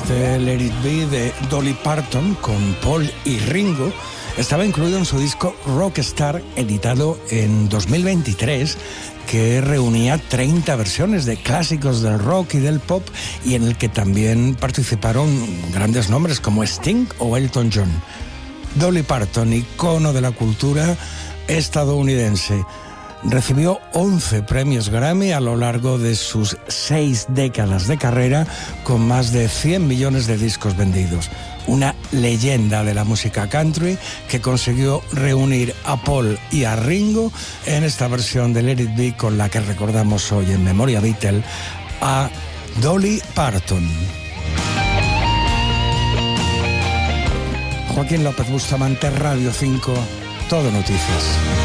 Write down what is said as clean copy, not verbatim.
Este Let It Be de Dolly Parton con Paul y Ringo estaba incluido en su disco Rockstar, editado en 2023, que reunía 30 versiones de clásicos del rock y del pop, y en el que también participaron grandes nombres como Sting o Elton John. Dolly Parton, icono de la cultura estadounidense, recibió 11 premios Grammy a lo largo de sus 6 décadas de carrera, con más de 100 millones de discos vendidos. Una leyenda de la música country que consiguió reunir a Paul y a Ringo en esta versión de Let It Be, con la que recordamos hoy en Memoria Beatle a Dolly Parton. Joaquín López Bustamante, Radio 5, Todo Noticias.